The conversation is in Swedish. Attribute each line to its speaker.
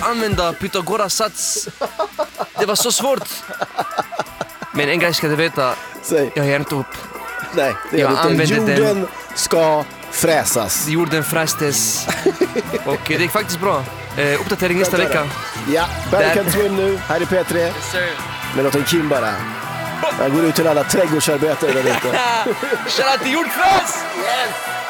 Speaker 1: använda Pythagoras sats. Det var så svårt. Men en grej ska du veta.
Speaker 2: Säg.
Speaker 1: Jag ger inte upp.
Speaker 2: Nej, det
Speaker 1: Jag
Speaker 2: är inte.
Speaker 1: använde
Speaker 2: Jorden ska fräsas.
Speaker 1: Jorden frästes. Och det gick faktiskt bra. Uppdatering nästa vecka.
Speaker 2: Ja, Barry Can't Swim nu. Här är P3.
Speaker 1: Yes, sir.
Speaker 2: Med låten Kimbara. Jag går ut till alla trädgårdsarbetare där ute.
Speaker 1: Shout out till Jordfräs!
Speaker 2: Yes!